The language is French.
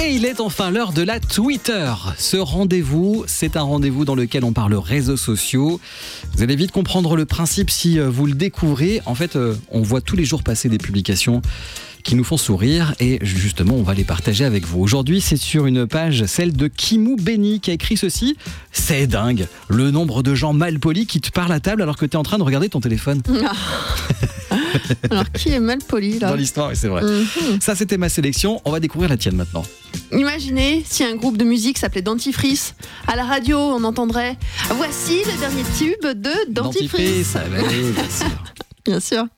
Et il est enfin l'heure de la Twitter. Ce rendez-vous, c'est un rendez-vous dans lequel on parle réseaux sociaux. Vous allez vite comprendre le principe si vous le découvrez. En fait, on voit tous les jours passer des publications qui nous font sourire et justement, on va les partager avec vous. Aujourd'hui, c'est sur une page, celle de Kimou Benny, qui a écrit ceci. C'est dingue, le nombre de gens malpolis qui te parlent à table alors que tu es en train de regarder ton téléphone. Alors, qui est mal poli là ? Dans l'histoire, oui, c'est vrai. Ça, c'était ma sélection. On va découvrir la tienne maintenant. Imaginez si un groupe de musique s'appelait Dentifrice. À la radio, on entendrait « Voici le dernier tube de Dentifrice ». Ah, bah oui, bien sûr. Bien sûr.